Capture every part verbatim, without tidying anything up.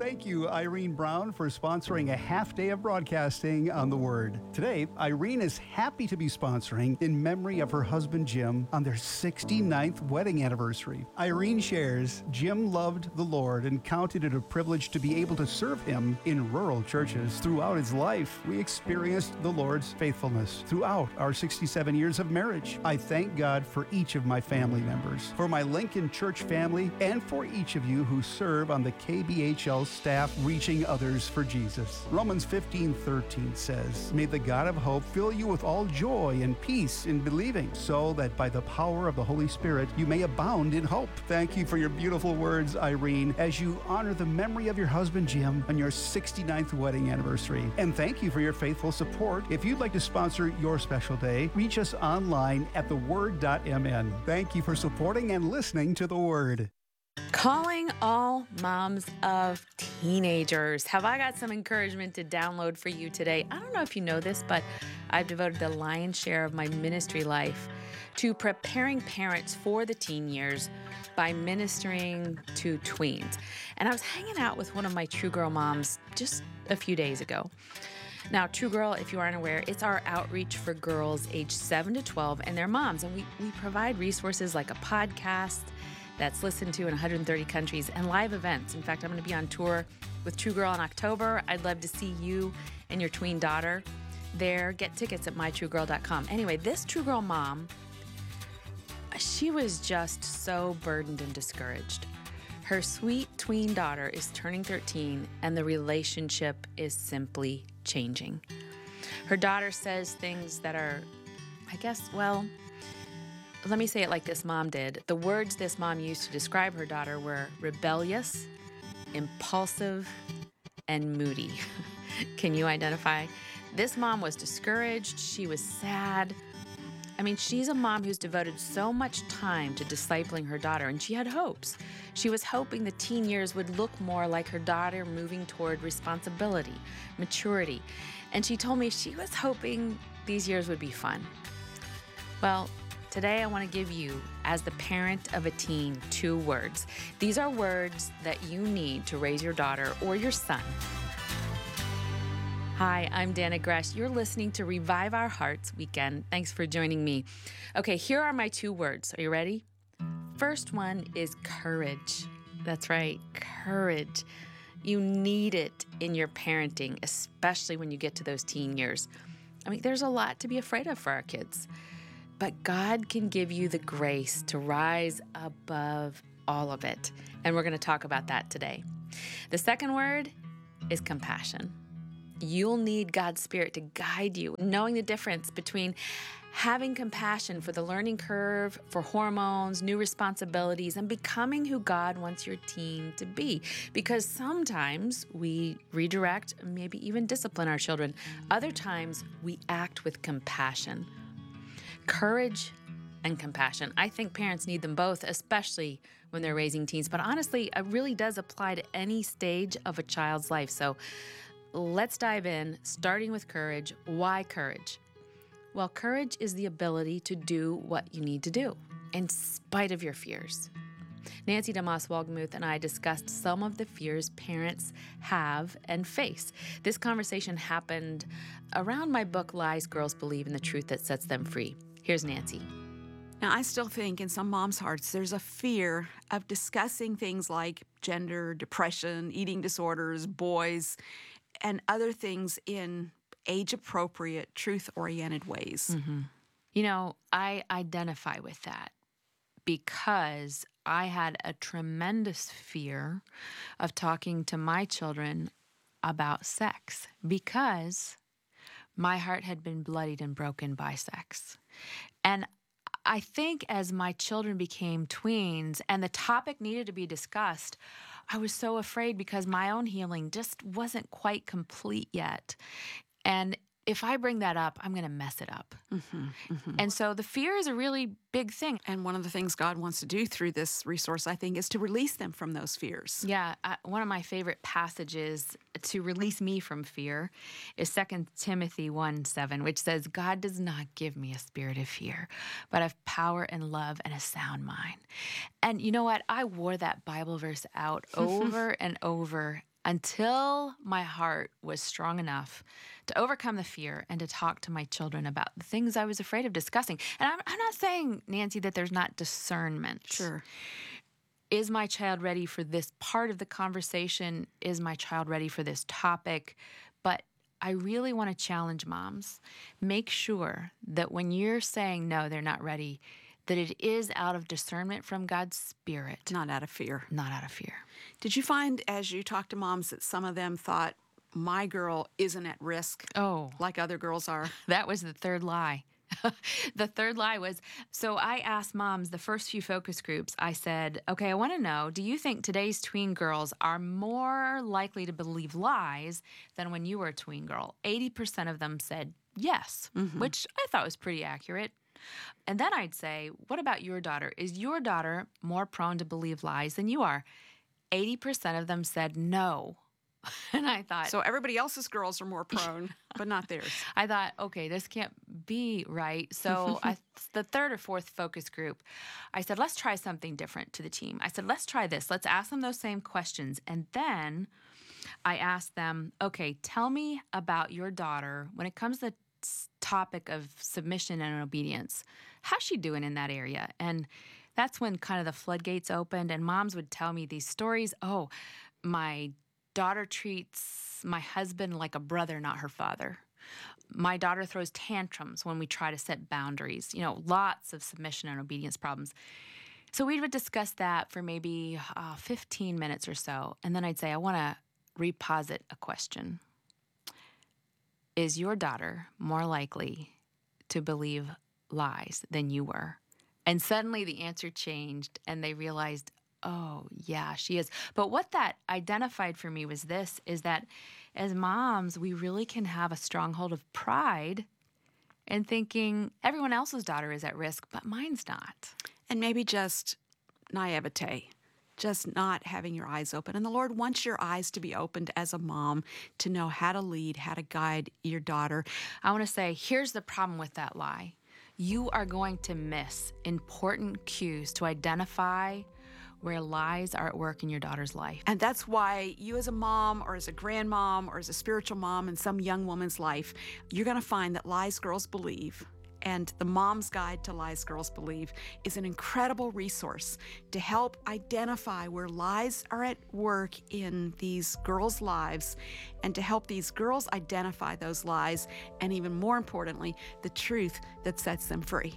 Thank you, Irene Brown, for sponsoring a half day of broadcasting on The Word. Today, Irene is happy to be sponsoring in memory of her husband, Jim, on their sixty-ninth wedding anniversary. Irene shares, Jim loved the Lord and counted it a privilege to be able to serve him in rural churches throughout his life. We experienced the Lord's faithfulness throughout our sixty-seven years of marriage. I thank God for each of my family members, for my Lincoln Church family, and for each of you who serve on the K B H L staff reaching others for Jesus. Romans fifteen thirteen says, May the God of hope fill you with all joy and peace in believing, so that by the power of the Holy Spirit you may abound in hope. Thank you for your beautiful words, Irene, as you honor the memory of your husband, Jim, on your sixty-ninth wedding anniversary. And thank you for your faithful support. If you'd like to sponsor your special day, reach us online at the word dot m n. Thank you for supporting and listening to The Word. Calling all moms of teenagers. Have I got some encouragement to download for you today? I don't know if you know this, but I've devoted the lion's share of my ministry life to preparing parents for the teen years by ministering to tweens. And I was hanging out with one of my True Girl moms just a few days ago. Now, True Girl, if you aren't aware, it's our outreach for girls aged seven to twelve and their moms. And we, we provide resources like a podcast that's listened to in one hundred thirty countries and live events. In fact, I'm going to be on tour with True Girl in October. I'd love to see you and your tween daughter there. Get tickets at my true girl dot com. Anyway, this True Girl mom, she was just so burdened and discouraged. Her sweet tween daughter is turning thirteen, and the relationship is simply changing. Her daughter says things that are, I guess, well, let me say it like this mom did. The words this mom used to describe her daughter were rebellious, impulsive, and moody. Can you identify? This mom was discouraged. She was sad. I mean, she's a mom who's devoted so much time to discipling her daughter, and she had hopes. She was hoping the teen years would look more like her daughter, moving toward responsibility, maturity. And she told me she was hoping these years would be fun. Well, today I want to give you, as the parent of a teen, two words. These are words that you need to raise your daughter or your son. Hi, I'm Dana Gresh. You're listening to Revive Our Hearts Weekend. Thanks for joining me. Okay, here are my two words. Are you ready? First one is courage. That's right, courage. You need it in your parenting, especially when you get to those teen years. I mean, there's a lot to be afraid of for our kids. But God can give you the grace to rise above all of it. And we're going to talk about that today. The second word is compassion. You'll need God's Spirit to guide you, knowing the difference between having compassion for the learning curve, for hormones, new responsibilities, and becoming who God wants your teen to be. Because sometimes we redirect, maybe even discipline our children. Other times we act with compassion. Courage and compassion. I think parents need them both, especially when they're raising teens. But honestly, it really does apply to any stage of a child's life. So let's dive in, starting with courage. Why courage? Well, courage is the ability to do what you need to do, in spite of your fears. Nancy DeMoss Wolgemuth and I discussed some of the fears parents have and face. This conversation happened around my book, Lies Girls Believe in the Truth That Sets Them Free. Here's Nancy. Now, I still think in some moms' hearts there's a fear of discussing things like gender, depression, eating disorders, boys, and other things in age-appropriate, truth-oriented ways. Mm-hmm. You know, I identify with that because I had a tremendous fear of talking to my children about sex because my heart had been bloodied and broken by sex. And I think as my children became tweens and the topic needed to be discussed, I was so afraid because my own healing just wasn't quite complete yet. And if I bring that up, I'm going to mess it up. Mm-hmm, mm-hmm. And so the fear is a really big thing. And one of the things God wants to do through this resource, I think, is to release them from those fears. Yeah. I, one of my favorite passages to release me from fear is Second Timothy one seven, which says, God does not give me a spirit of fear, but of power and love and a sound mind. And you know what? I wore that Bible verse out over and over until my heart was strong enough to overcome the fear and to talk to my children about the things I was afraid of discussing. And I'm, I'm not saying, Nancy, that there's not discernment. Sure. Is my child ready for this part of the conversation? Is my child ready for this topic? But I really want to challenge moms. Make sure that when you're saying no, they're not ready, that it is out of discernment from God's Spirit. Not out of fear. Not out of fear. Did you find as you talked to moms that some of them thought, my girl isn't at risk Oh, like other girls are? that was the third lie. The third lie was, so I asked moms the first few focus groups, I said, okay, I want to know, do you think today's tween girls are more likely to believe lies than when you were a tween girl? eighty percent of them said yes, Mm-hmm. which I thought was pretty accurate. And then I'd say, what about your daughter? Is your daughter more prone to believe lies than you are? eighty percent of them said no. And I thought, So everybody else's girls are more prone, but not theirs. I thought, okay, this can't be right. So I, the third or fourth focus group, I said, let's try something different to the team. I said, let's try this. Let's ask them those same questions. And then I asked them, okay, tell me about your daughter when it comes to the topic of submission and obedience. How's she doing in that area? And that's when kind of the floodgates opened and moms would tell me these stories. Oh, my daughter treats my husband like a brother, not her father. My daughter throws tantrums when we try to set boundaries. You know, lots of submission and obedience problems. So we would discuss that for maybe uh, fifteen minutes or so. And then I'd say, I want to reposit a question. Is your daughter more likely to believe lies than you were? And suddenly the answer changed and they realized, oh, yeah, she is. But what that identified for me was this, is that as moms, we really can have a stronghold of pride in thinking everyone else's daughter is at risk, but mine's not. And maybe just naivete, just not having your eyes open. And the Lord wants your eyes to be opened as a mom to know how to lead, how to guide your daughter. I want to say, here's the problem with that lie. You are going to miss important cues to identify where lies are at work in your daughter's life. And that's why you as a mom or as a grandmom or as a spiritual mom in some young woman's life, you're going to find that Lies Girls Believe and the Mom's Guide to Lies Girls Believe is an incredible resource to help identify where lies are at work in these girls' lives and to help these girls identify those lies and, even more importantly, the truth that sets them free.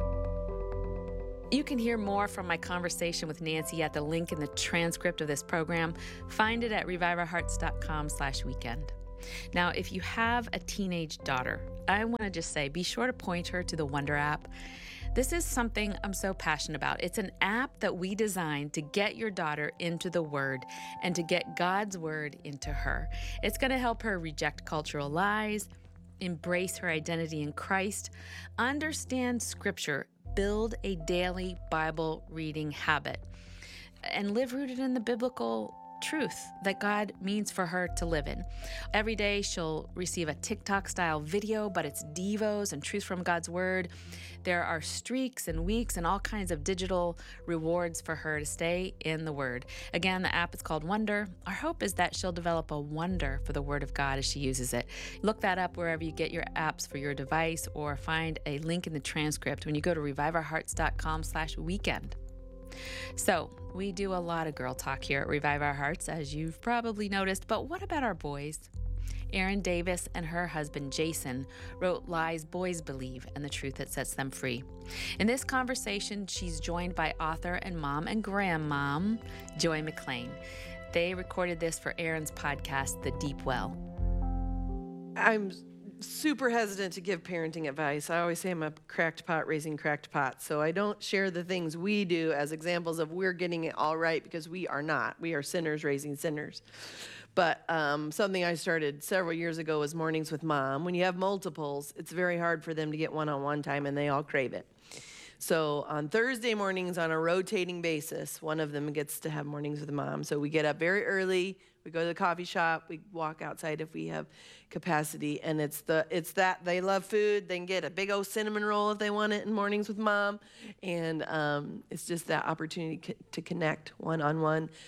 You can hear more from my conversation with Nancy at the link in the transcript of this program. Find it at reviveourhearts.com slash weekend. Now, if you have a teenage daughter, I want to just say, be sure to point her to the Wonder app. This is something I'm so passionate about. It's an app that we designed to get your daughter into the Word and to get God's Word into her. It's going to help her reject cultural lies, embrace her identity in Christ, understand Scripture, build a daily Bible reading habit, and live rooted in the biblical truth that God means for her to live in. Every day she'll receive a TikTok-style video, but it's devos and truth from God's Word. There are streaks and weeks and all kinds of digital rewards for her to stay in the Word. Again, the app is called Wonder. Our hope is that she'll develop a wonder for the Word of God as she uses it. Look that up wherever you get your apps for your device, or find a link in the transcript when you go to reviveourhearts.com slash weekend. So, we do a lot of girl talk here at Revive Our Hearts, as you've probably noticed, but what about our boys? Erin Davis and her husband, Jason, wrote Lies Boys Believe and the Truth That Sets Them Free. In this conversation, she's joined by author and mom and grandmom, Joy McLean. They recorded this for Erin's podcast, The Deep Well. I'm super hesitant to give parenting advice. I always say I'm a cracked pot raising cracked pots. So I don't share the things we do as examples of we're getting it all right, because we are not. We are sinners raising sinners. But um, something I started several years ago was Mornings with Mom. When you have multiples, it's very hard for them to get one-on-one time, and they all crave it. So on Thursday mornings, on a rotating basis, one of them gets to have Mornings with Mom. So we get up very early. We go to the coffee shop. We walk outside if we have capacity, and it's the it's that they love food. They can get a big old cinnamon roll if they want it in Mornings with Mom, and um, it's just that opportunity co- to connect one on one.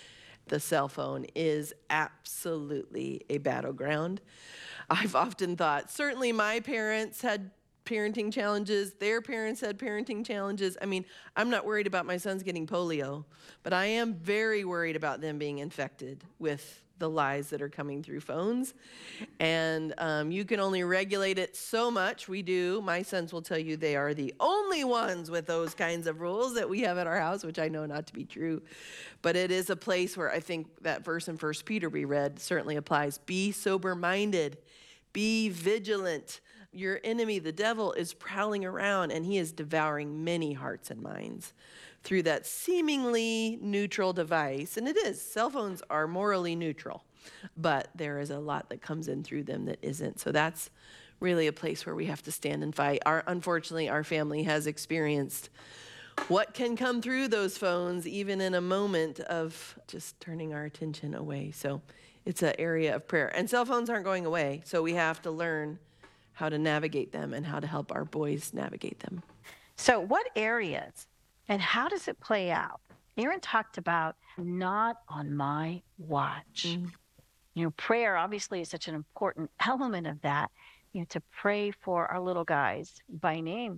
the cell phone is absolutely a battleground. I've often thought, certainly my parents had parenting challenges, their parents had parenting challenges. I mean, I'm not worried about my sons getting polio, but I am very worried about them being infected with the lies that are coming through phones. And um, you can only regulate it so much. We do. My sons will tell you they are the only ones with those kinds of rules that we have at our house, which I know not to be true. But it is a place where I think that verse in First Peter we read certainly applies. Be sober-minded. Be vigilant. Your enemy, the devil, is prowling around, and he is devouring many hearts and minds through that seemingly neutral device. And it is. Cell phones are morally neutral, but there is a lot that comes in through them that isn't. So that's really a place where we have to stand and fight. Our, unfortunately, our family has experienced what can come through those phones, even in a moment of just turning our attention away. So it's an area of prayer. And cell phones aren't going away, so we have to learn how to navigate them and how to help our boys navigate them. So what areas and how does it play out? Aaron talked about not on my watch. Mm-hmm. You know, prayer obviously is such an important element of that, you know, to pray for our little guys by name.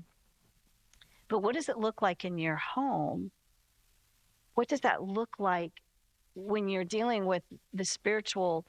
But what does it look like in your home? What does that look like when you're dealing with the spiritual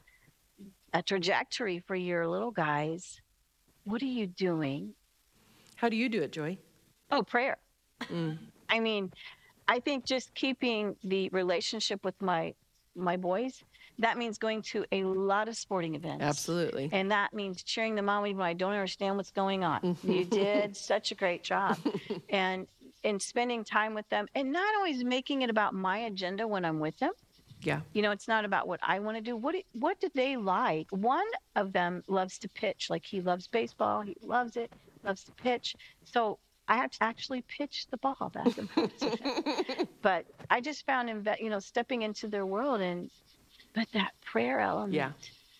uh, trajectory for your little guys? What are you doing? How do you do it, Joy? Oh, prayer. Mm. I mean, I think just keeping the relationship with my my boys, that means going to a lot of sporting events. Absolutely. And that means cheering them on even when I don't understand what's going on. You did such a great job. And and spending time with them, and not always making it about my agenda when I'm with them. Yeah. You know, it's not about what I want to do. What do, what do they like? One of them loves to pitch. Like, he loves baseball. He loves it. Loves to pitch. So I have to actually pitch the ball back and forth. But I just found, inve- you know, stepping into their world, and but that prayer element, yeah.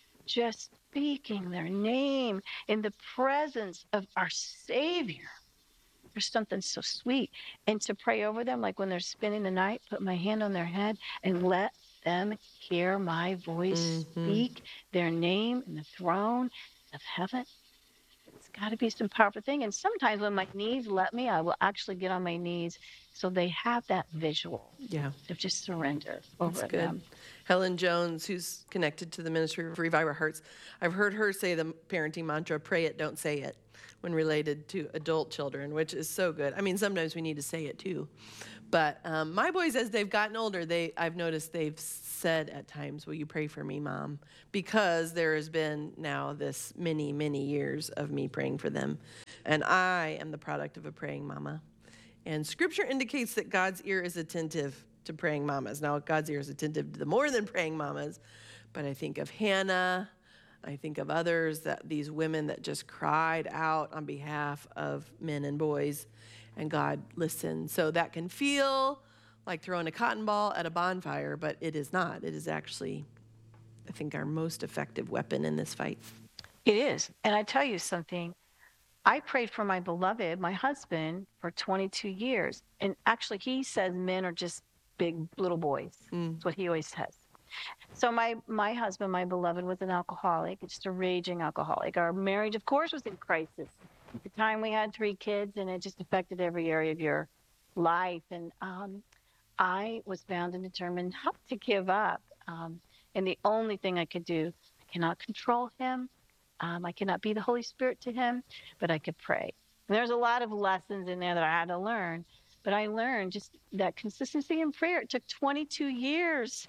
just speaking their name in the presence of our Savior. There's something so sweet. And to pray over them, like when they're spending the night, put my hand on their head and let them hear my voice mm-hmm. speak their name in the throne of heaven. It's got to be some powerful thing. And sometimes when my knees let me, I will actually get on my knees so they have that visual yeah. of just surrender over That's good. them. Helen Jones, who's connected to the Ministry of Revive Our Hearts, I've heard her say the parenting mantra, pray it, don't say it, when related to adult children, which is so good. I mean, sometimes we need to say it too. But um, my boys, as they've gotten older, they I've noticed they've said at times, will you pray for me, Mom? Because there has been now this many, many years of me praying for them. And I am the product of a praying mama. And Scripture indicates that God's ear is attentive to praying mamas. Now, God's ear is attentive to the more than praying mamas, but I think of Hannah, I think of others, that these women that just cried out on behalf of men and boys, and God listened. So that can feel like throwing a cotton ball at a bonfire, but it is not. It is actually, I think, our most effective weapon in this fight. It is. And I tell you something, I prayed for my beloved, my husband, for twenty-two years. And actually, he says men are just big little boys. Mm. That's what he always says. So my, my husband, my beloved, was an alcoholic, just a raging alcoholic. Our marriage, of course, was in crisis. At the time, we had three kids, and it just affected every area of your life. And um, I was bound and determined not to give up. Um, and the only thing I could do, I cannot control him. Um, I cannot be the Holy Spirit to him, but I could pray. And there's a lot of lessons in there that I had to learn. But I learned just that consistency in prayer. It took twenty-two years.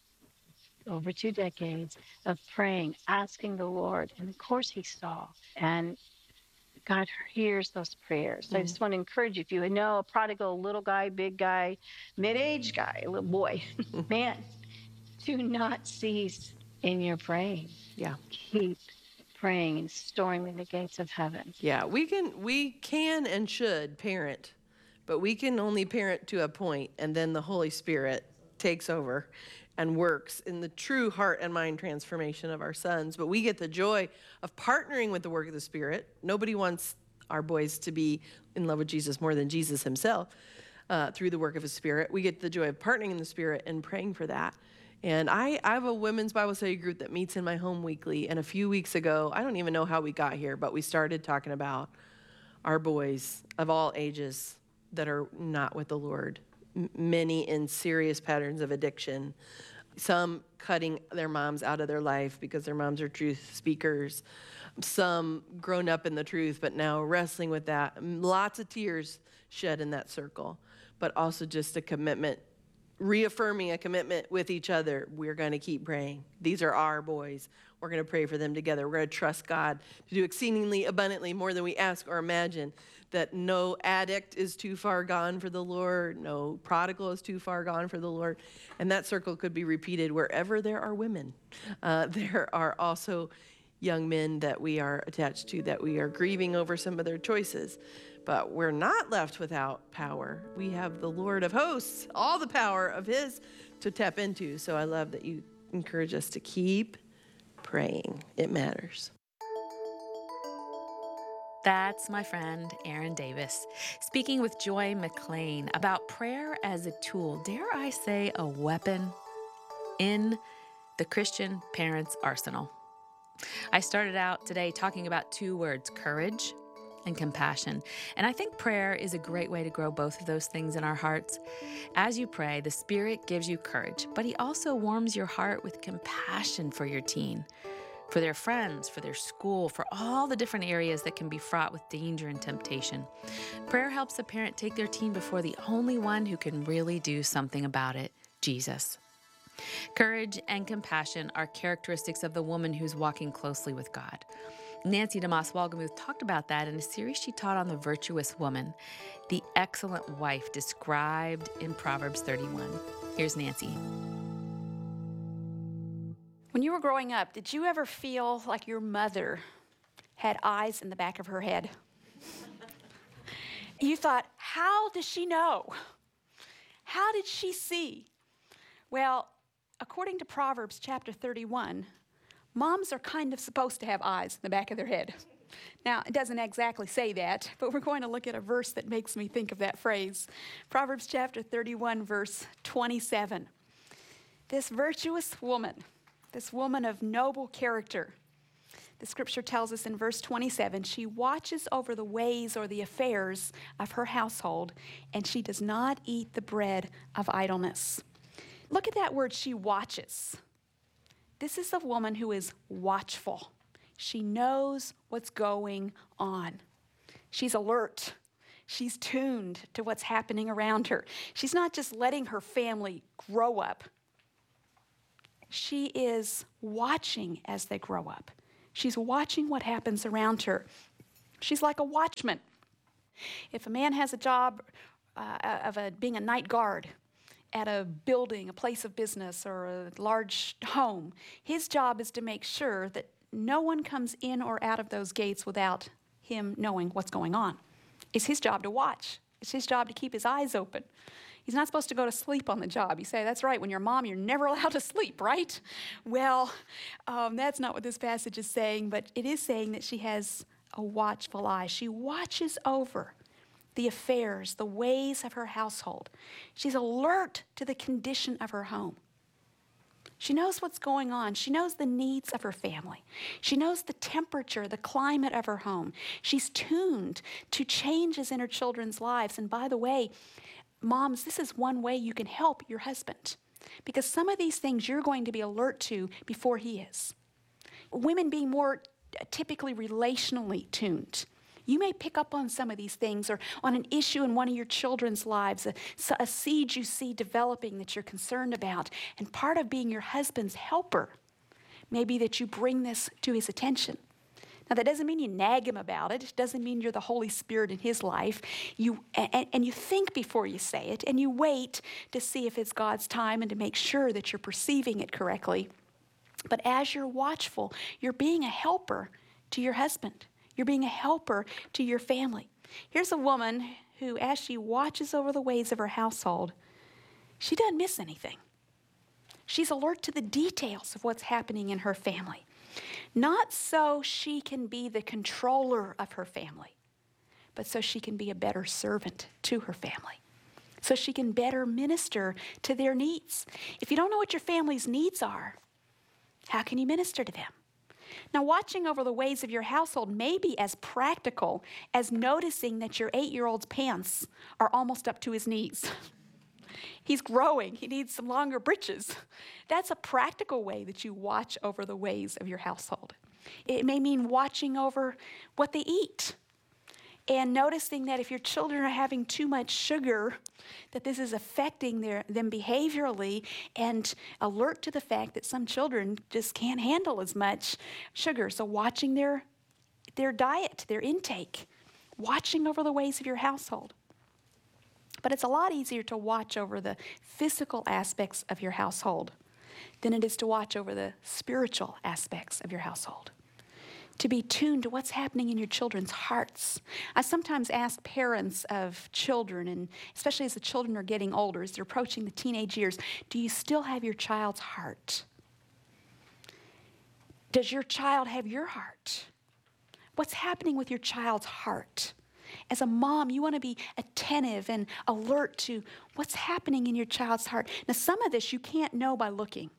Over two decades of praying, asking the Lord. And of course he saw. And God hears those prayers. So mm-hmm. I just want to encourage you, if you know a prodigal, little guy, big guy, mid-age guy, little boy, man, do not cease in your praying. Yeah. Keep praying and storming the gates of heaven. Yeah, we can, we can and should parent, but we can only parent to a point, and then the Holy Spirit takes over and works in the true heart and mind transformation of our sons. But we get the joy of partnering with the work of the Spirit. Nobody wants our boys to be in love with Jesus more than Jesus himself uh, through the work of his Spirit. We get the joy of partnering in the Spirit and praying for that. And I, I have a women's Bible study group that meets in my home weekly. And a few weeks ago, I don't even know how we got here, but we started talking about our boys of all ages that are not with the Lord, M- many in serious patterns of addiction, some cutting their moms out of their life because their moms are truth speakers, some grown up in the truth, but now wrestling with that. Lots of tears shed in that circle, but also just a commitment, reaffirming a commitment with each other. We're going to keep praying. These are our boys. We're going to pray for them together. We're going to trust God to do exceedingly abundantly more than we ask or imagine, that no addict is too far gone for the Lord, no prodigal is too far gone for the Lord. And that circle could be repeated wherever there are women. Uh, there are also young men that we are attached to, that we are grieving over some of their choices. But we're not left without power. We have the Lord of hosts, all the power of his to tap into. So I love that you encourage us to keep praying. It matters. That's my friend, Erin Davis, speaking with Joy McLean about prayer as a tool, dare I say a weapon, in the Christian parent's arsenal. I started out today talking about two words, courage and compassion. And I think prayer is a great way to grow both of those things in our hearts. As you pray, the Spirit gives you courage, but he also warms your heart with compassion for your teen, for their friends, for their school, for all the different areas that can be fraught with danger and temptation. Prayer helps a parent take their teen before the only one who can really do something about it, Jesus. Courage and compassion are characteristics of the woman who's walking closely with God. Nancy DeMoss Wolgemuth talked about that in a series she taught on the virtuous woman, the excellent wife described in Proverbs thirty-one. Here's Nancy. When you were growing up, did you ever feel like your mother had eyes in the back of her head? You thought, how does she know? How did she see? Well, according to Proverbs chapter thirty-one, moms are kind of supposed to have eyes in the back of their head. Now, it doesn't exactly say that, but we're going to look at a verse that makes me think of that phrase. Proverbs chapter thirty-one, verse twenty-seven. This virtuous woman, this woman of noble character, the scripture tells us in verse twenty-seven, she watches over the ways or the affairs of her household, and she does not eat the bread of idleness. Look at that word, she watches. This is a woman who is watchful. She knows what's going on. She's alert. She's tuned to what's happening around her. She's not just letting her family grow up. She is watching as they grow up. She's watching what happens around her. She's like a watchman. If a man has a job uh, of a, being a night guard at a building, a place of business, or a large home, his job is to make sure that no one comes in or out of those gates without him knowing what's going on. It's his job to watch. It's his job to keep his eyes open. He's not supposed to go to sleep on the job. You say, that's right, when you're a mom, you're never allowed to sleep, right? Well, um, that's not what this passage is saying, but it is saying that she has a watchful eye. She watches over the affairs, the ways of her household. She's alert to the condition of her home. She knows what's going on. She knows the needs of her family. She knows the temperature, the climate of her home. She's tuned to changes in her children's lives. And by the way, moms, this is one way you can help your husband, because some of these things you're going to be alert to before he is. Women being more typically relationally tuned. You may pick up on some of these things, or on an issue in one of your children's lives, a, a seed you see developing that you're concerned about. And part of being your husband's helper may be that you bring this to his attention. Now, that doesn't mean you nag him about it. It doesn't mean you're the Holy Spirit in his life. You and, and you think before you say it, and you wait to see if it's God's time and to make sure that you're perceiving it correctly. But as you're watchful, you're being a helper to your husband. You're being a helper to your family. Here's a woman who, as she watches over the ways of her household, she doesn't miss anything. She's alert to the details of what's happening in her family. Not so she can be the controller of her family, but so she can be a better servant to her family. so she can better minister to their needs. If you don't know what your family's needs are, how can you minister to them? Now, watching over the ways of your household may be as practical as noticing that your eight-year-old's pants are almost up to his knees. He's growing. He needs some longer breeches. That's a practical way that you watch over the ways of your household. It may mean watching over what they eat and noticing that if your children are having too much sugar, that this is affecting their, them behaviorally, and alert to the fact that some children just can't handle as much sugar. So watching their, their diet, their intake, watching over the ways of your household. But it's a lot easier to watch over the physical aspects of your household than it is to watch over the spiritual aspects of your household. To be tuned to what's happening in your children's hearts. I sometimes ask parents of children, and especially as the children are getting older, as they're approaching the teenage years, do you still have your child's heart? Does your child have your heart? What's happening with your child's heart? As a mom, you want to be attentive and alert to what's happening in your child's heart. Now, some of this you can't know by looking.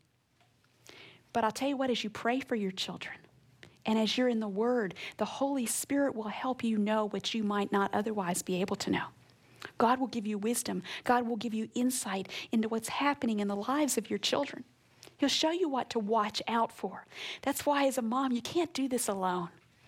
But I'll tell you what, as you pray for your children, and as you're in the Word, the Holy Spirit will help you know what you might not otherwise be able to know. God will give you wisdom. God will give you insight into what's happening in the lives of your children. He'll show you what to watch out for. That's why as a mom, you can't do this alone.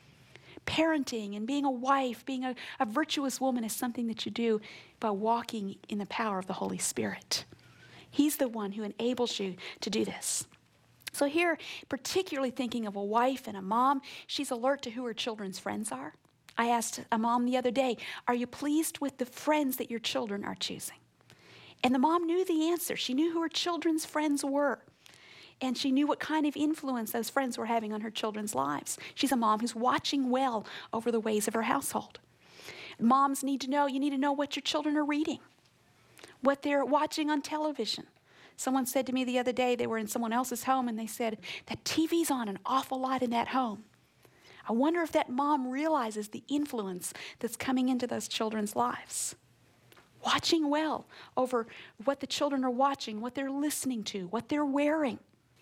Parenting and being a wife, being a, a virtuous woman is something that you do by walking in the power of the Holy Spirit. He's the one who enables you to do this. So here, particularly thinking of a wife and a mom, she's alert to who her children's friends are. I asked a mom the other day, are you pleased with the friends that your children are choosing? And the mom knew the answer. She knew who her children's friends were. And she knew what kind of influence those friends were having on her children's lives. She's a mom who's watching well over the ways of her household. Moms need to know, you need to know what your children are reading, what they're watching on television. Someone said to me the other day, they were in someone else's home, and they said, that T V's on an awful lot in that home. I wonder if that mom realizes the influence that's coming into those children's lives. Watching well over what the children are watching, what they're listening to, what they're wearing.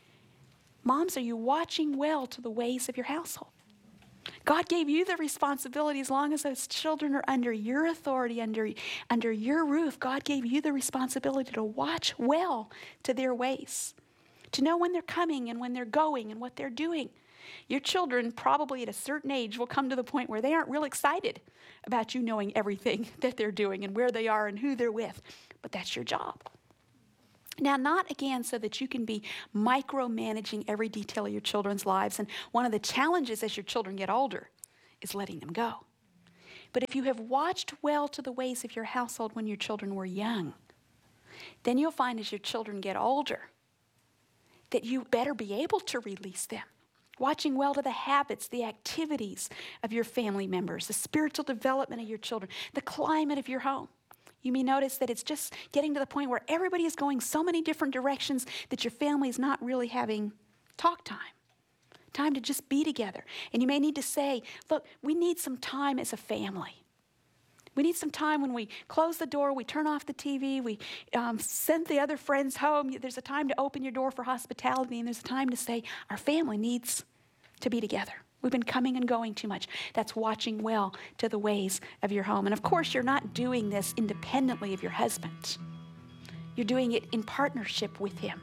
Moms, are you watching well to the ways of your household? God gave you the responsibility as long as those children are under your authority, under, under your roof. God gave you the responsibility to watch well to their ways, to know when they're coming and when they're going and what they're doing. Your children probably at a certain age will come to the point where they aren't real excited about you knowing everything that they're doing and where they are and who they're with, but that's your job. Now, not again so that you can be micromanaging every detail of your children's lives. And one of the challenges as your children get older is letting them go. But if you have watched well to the ways of your household when your children were young, then you'll find as your children get older that you better be able to release them. Watching well to the habits, the activities of your family members, the spiritual development of your children, the climate of your home. You may notice that it's just getting to the point where everybody is going so many different directions that your family is not really having talk time, time to just be together. And you may need to say, look, we need some time as a family. We need some time when we close the door, we turn off the T V, we um, send the other friends home. There's a time to open your door for hospitality, and there's a time to say, our family needs to be together. We've been coming and going too much. That's watching well to the ways of your home. And of course, you're not doing this independently of your husband. You're doing it in partnership with him.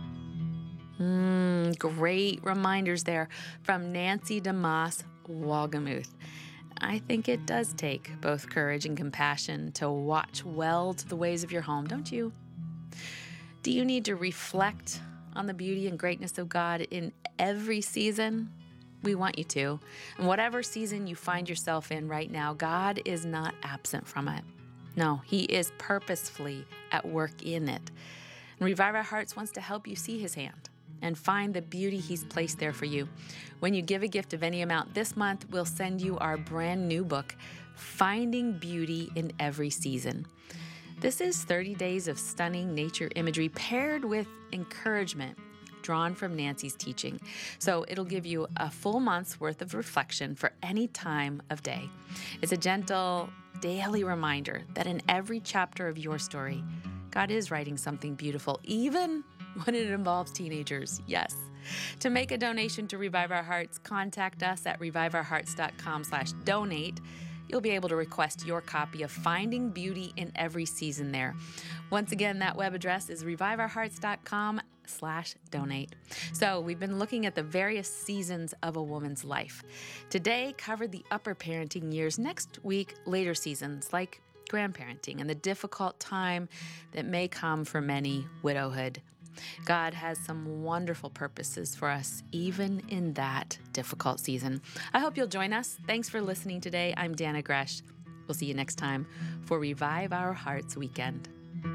Mm, great reminders there from Nancy DeMoss Wolgemuth. I think it does take both courage and compassion to watch well to the ways of your home, don't you? Do you need to reflect on the beauty and greatness of God in every season? We want you to. And whatever season you find yourself in right now, God is not absent from it. No, He is purposefully at work in it. And Revive Our Hearts wants to help you see His hand and find the beauty He's placed there for you. When you give a gift of any amount this month, we'll send you our brand new book, Finding Beauty in Every Season. This is thirty days of stunning nature imagery paired with encouragement drawn from Nancy's teaching. So it'll give you a full month's worth of reflection for any time of day. It's a gentle daily reminder that in every chapter of your story, God is writing something beautiful, even when it involves teenagers. Yes. To make a donation to Revive Our Hearts, contact us at reviveourhearts.com slash donate. You'll be able to request your copy of Finding Beauty in Every Season there. Once again, that web address is reviveourhearts.com slash donate. So we've been looking at the various seasons of a woman's life. Today covered the upper parenting years. Next week, later seasons like grandparenting and the difficult time that may come for many, widowhood. God has some wonderful purposes for us, even in that difficult season. I hope you'll join us. Thanks for listening today. I'm Dana Gresh. We'll see you next time for Revive Our Hearts Weekend.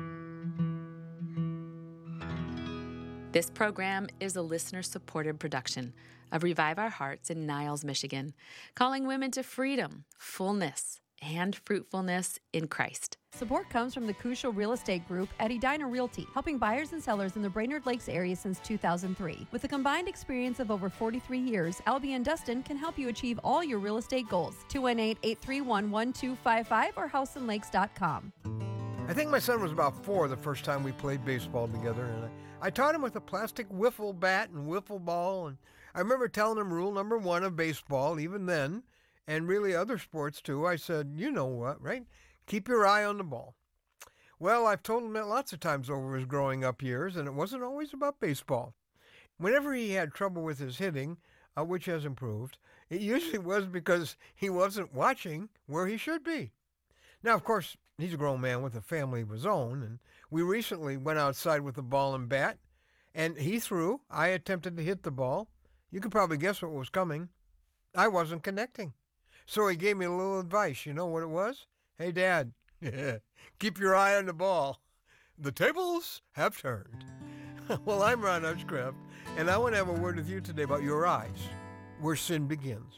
This program is a listener-supported production of Revive Our Hearts in Niles, Michigan, calling women to freedom, fullness, and fruitfulness in Christ. Support comes from the Crucial Real Estate Group at Edina Realty, helping buyers and sellers in the Brainerd Lakes area since two thousand three. With a combined experience of over forty-three years, Albie and Dustin can help you achieve all your real estate goals. two one eight, eight three one, one two five five or house and lakes dot com. I think my son was about four the first time we played baseball together, and I, I taught him with a plastic wiffle bat and wiffle ball, and I remember telling him rule number one of baseball, even then, and really other sports too. I said, you know what, right? Keep your eye on the ball. Well, I've told him that lots of times over his growing up years, and it wasn't always about baseball. Whenever he had trouble with his hitting, uh, which has improved, it usually was because he wasn't watching where he should be. Now, of course, he's a grown man with a family of his own, and we recently went outside with a ball and bat, and he threw. I attempted to hit the ball. You could probably guess what was coming. I wasn't connecting. So he gave me a little advice. You know what it was? Hey, Dad, keep your eye on the ball. The tables have turned. Well, I'm Ron Hutchcraft, and I want to have a word with you today about your eyes, where sin begins.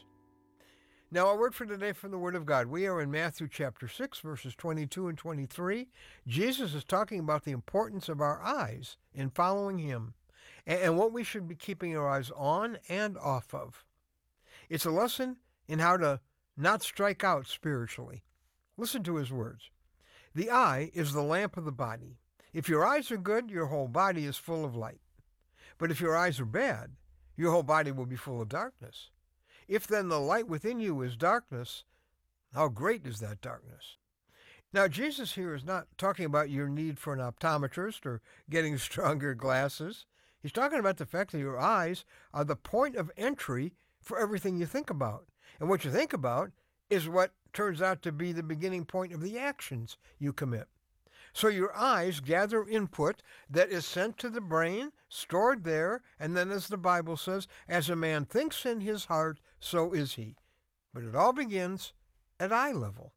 Now, our word for today from the Word of God. We are in Matthew chapter six, verses twenty-two and twenty-three. Jesus is talking about the importance of our eyes in following Him and, and what we should be keeping our eyes on and off of. It's a lesson in how to not strike out spiritually. Listen to his words. The eye is the lamp of the body. If your eyes are good, your whole body is full of light. But if your eyes are bad, your whole body will be full of darkness. If then the light within you is darkness, how great is that darkness? Now, Jesus here is not talking about your need for an optometrist or getting stronger glasses. He's talking about the fact that your eyes are the point of entry for everything you think about. And what you think about is what turns out to be the beginning point of the actions you commit. So your eyes gather input that is sent to the brain, stored there, and then, as the Bible says, as a man thinks in his heart, so is he. But it all begins at eye level.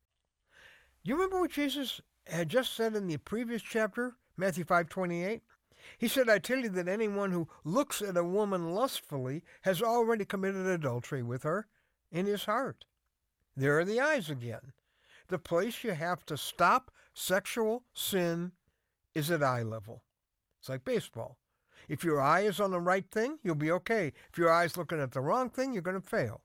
You remember what Jesus had just said in the previous chapter, Matthew five twenty-eight? He said, I tell you that anyone who looks at a woman lustfully has already committed adultery with her in his heart. There are the eyes again. The place you have to stop sexual sin is at eye level. It's like baseball. If your eye is on the right thing, you'll be okay. If your eye's looking at the wrong thing, you're going to fail.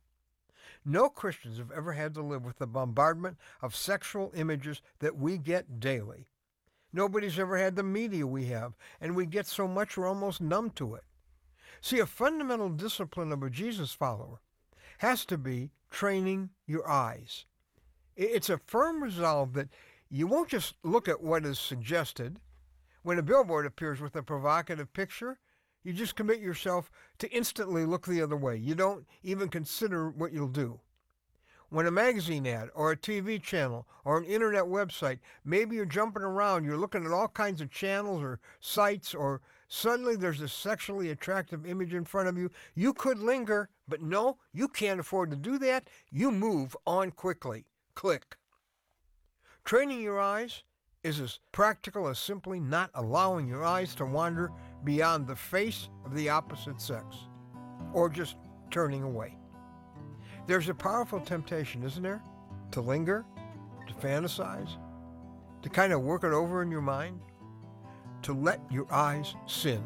No Christians have ever had to live with the bombardment of sexual images that we get daily. Nobody's ever had the media we have, and we get so much we're almost numb to it. See, a fundamental discipline of a Jesus follower has to be training your eyes. It's a firm resolve that you won't just look at what is suggested. When a billboard appears with a provocative picture, you just commit yourself to instantly look the other way. You don't even consider what you'll do. When a magazine ad or a T V channel or an internet website, maybe you're jumping around, you're looking at all kinds of channels or sites, or suddenly there's a sexually attractive image in front of you, you could linger, but no, you can't afford to do that. You move on quickly. Click. Training your eyes is as practical as simply not allowing your eyes to wander beyond the face of the opposite sex, or just turning away. There's a powerful temptation, isn't there? To linger, to fantasize, to kind of work it over in your mind, to let your eyes sin.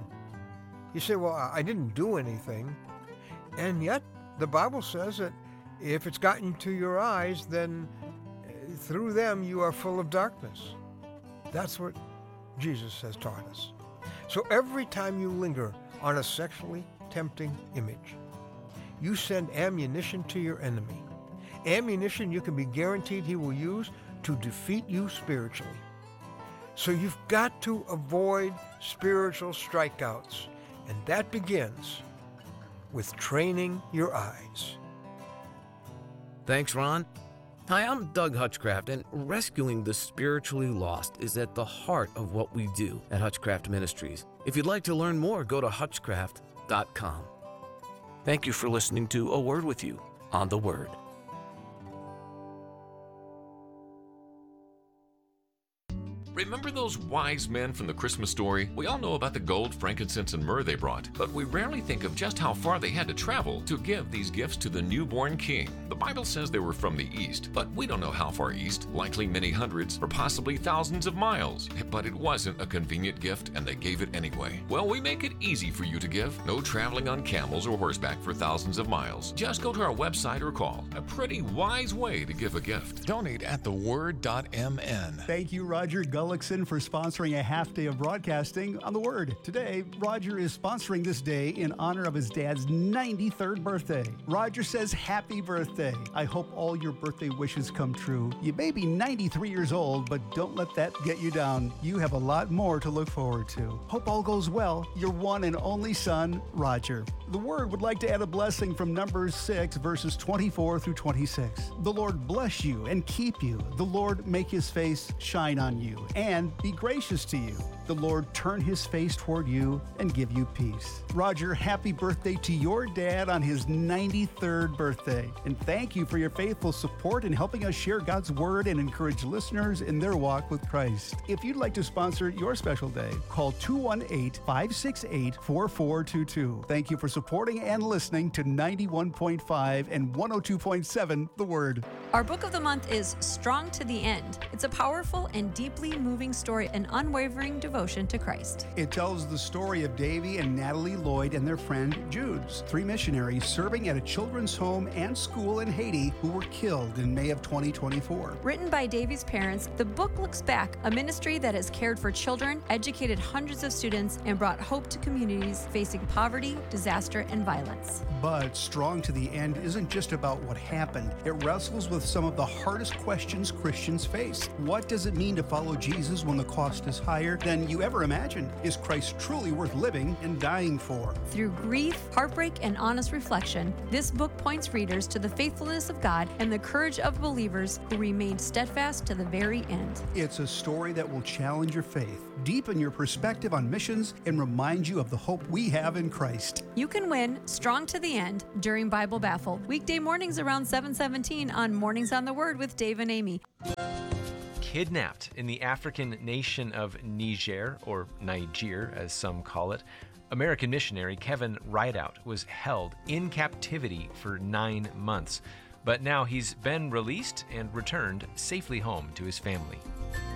You say, well, I didn't do anything. And yet, the Bible says that if it's gotten to your eyes, then through them you are full of darkness. That's what Jesus has taught us. So every time you linger on a sexually tempting image, you send ammunition to your enemy. Ammunition you can be guaranteed he will use to defeat you spiritually. So you've got to avoid spiritual strikeouts, and that begins with training your eyes. Thanks, Ron. Hi, I'm Doug Hutchcraft, and rescuing the spiritually lost is at the heart of what we do at Hutchcraft Ministries. If you'd like to learn more, go to hutchcraft dot com. Thank you for listening to A Word with You on the Word. Remember those wise men from the Christmas story? We all know about the gold, frankincense, and myrrh they brought, but we rarely think of just how far they had to travel to give these gifts to the newborn king. The Bible says they were from the east, but we don't know how far east, likely many hundreds or possibly thousands of miles. But it wasn't a convenient gift, and they gave it anyway. Well, we make it easy for you to give. No traveling on camels or horseback for thousands of miles. Just go to our website or call. A pretty wise way to give a gift. Donate at the word dot m n. Thank you, Roger Gullickson, for sponsoring a half day of broadcasting on The Word. Today, Roger is sponsoring this day in honor of his dad's ninety-third birthday. Roger says, happy birthday. I hope all your birthday wishes come true. You may be ninety-three years old, but don't let that get you down. You have a lot more to look forward to. Hope all goes well. Your one and only son, Roger. The Word would like to add a blessing from Numbers six, verses twenty-four through twenty-six. The Lord bless you and keep you. The Lord make his face shine on you and be gracious to you. The Lord turn his face toward you and give you peace. Roger, happy birthday to your dad on his ninety-third birthday. And thank you for your faithful support in helping us share God's Word and encourage listeners in their walk with Christ. If you'd like to sponsor your special day, call two one eight, five six eight, four four two two. Thank you for supporting and listening to ninety-one point five and one oh two point seven The Word. Our book of the month is Strong to the End. It's a powerful and deeply moving story, an unwavering devotion to Christ. It tells the story of Davy and Natalie Lloyd and their friend Judes, three missionaries serving at a children's home and school in Haiti who were killed in May of twenty twenty-four. Written by Davy's parents, the book looks back a ministry that has cared for children, educated hundreds of students, and brought hope to communities facing poverty, disaster, and violence. But Strong to the End isn't just about what happened. It wrestles with some of the hardest questions Christians face. What does it mean to follow Jesus when the cost is higher than you ever imagined? Is Christ truly worth living and dying for? Through grief, heartbreak, and honest reflection, this book points readers to the faithfulness of God and the courage of believers who remained steadfast to the very end. It's a story that will challenge your faith, deepen your perspective on missions, and remind you of the hope we have in Christ. You can win Strong to the End during Bible Baffle, weekday mornings around seven seventeen on Mornings on the Word with Dave and Amy. Kidnapped in the African nation of Niger, or Niger as some call it, American missionary Kevin Rideout was held in captivity for nine months. But now he's been released and returned safely home to his family.